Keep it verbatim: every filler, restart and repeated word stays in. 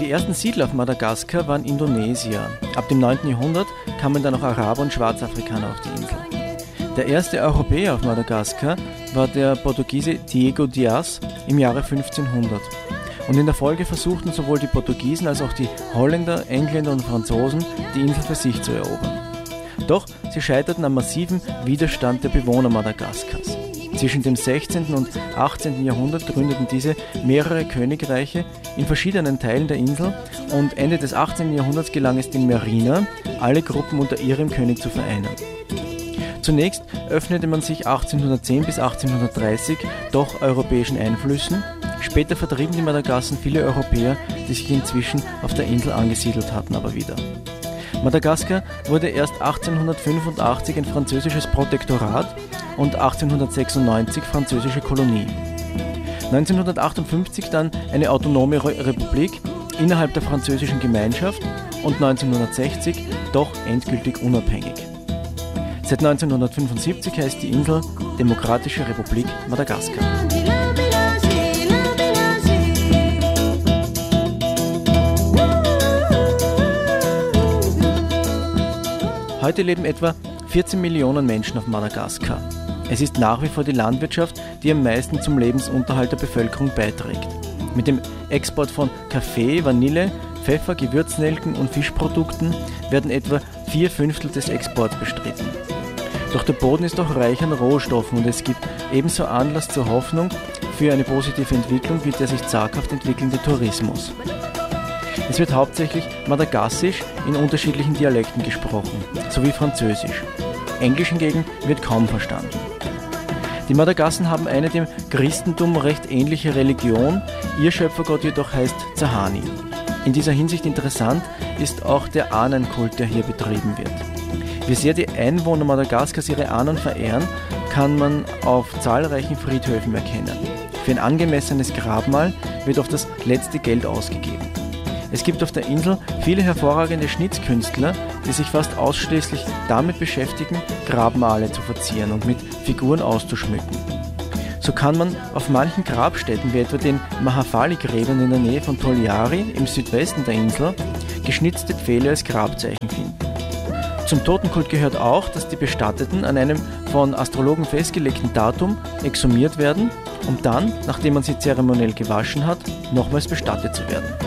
Die ersten Siedler auf Madagaskar waren Indonesier. Ab dem neunten Jahrhundert kamen dann auch Araber und Schwarzafrikaner auf die Insel. Der erste Europäer auf Madagaskar war der Portugiese Diego Dias im Jahre fünfzehnhundert. Und in der Folge versuchten sowohl die Portugiesen als auch die Holländer, Engländer und Franzosen, die Insel für sich zu erobern. Doch sie scheiterten am massiven Widerstand der Bewohner Madagaskars. Zwischen dem sechzehnten und achtzehnten Jahrhundert gründeten diese mehrere Königreiche in verschiedenen Teilen der Insel und Ende des achtzehnten Jahrhunderts gelang es den Merina, alle Gruppen unter ihrem König zu vereinen. Zunächst öffnete man sich achtzehnhundertzehn bis achtzehnhundertdreißig doch europäischen Einflüssen. Später vertrieben die Madagassen viele Europäer, die sich inzwischen auf der Insel angesiedelt hatten, aber wieder. Madagaskar wurde erst achtzehnhundertfünfundachtzig ein französisches Protektorat und achtzehnhundertsechsundneunzig französische Kolonie. neunzehnhundertachtundfünfzig dann eine autonome Republik innerhalb der französischen Gemeinschaft und neunzehnhundertsechzig doch endgültig unabhängig. Seit neunzehnhundertfünfundsiebzig heißt die Insel Demokratische Republik Madagaskar. Heute leben etwa vierzehn Millionen Menschen auf Madagaskar. Es ist nach wie vor die Landwirtschaft, die am meisten zum Lebensunterhalt der Bevölkerung beiträgt. Mit dem Export von Kaffee, Vanille, Pfeffer, Gewürznelken und Fischprodukten werden etwa vier Fünftel des Exports bestritten. Doch der Boden ist auch reich an Rohstoffen und es gibt ebenso Anlass zur Hoffnung für eine positive Entwicklung wie der sich zaghaft entwickelnde Tourismus. Es wird hauptsächlich Madagassisch in unterschiedlichen Dialekten gesprochen, sowie Französisch. Englisch hingegen wird kaum verstanden. Die Madagassen haben eine dem Christentum recht ähnliche Religion, ihr Schöpfergott jedoch heißt Tsahani. In dieser Hinsicht interessant ist auch der Ahnenkult, der hier betrieben wird. Wie sehr die Einwohner Madagaskars ihre Ahnen verehren, kann man auf zahlreichen Friedhöfen erkennen. Für ein angemessenes Grabmal wird oft das letzte Geld ausgegeben. Es gibt auf der Insel viele hervorragende Schnitzkünstler, die sich fast ausschließlich damit beschäftigen, Grabmale zu verzieren und mit Figuren auszuschmücken. So kann man auf manchen Grabstätten, wie etwa den Mahafali-Gräbern in der Nähe von Toliara im Südwesten der Insel, geschnitzte Pfähle als Grabzeichen finden. Zum Totenkult gehört auch, dass die Bestatteten an einem von Astrologen festgelegten Datum exhumiert werden, um dann, nachdem man sie zeremoniell gewaschen hat, nochmals bestattet zu werden.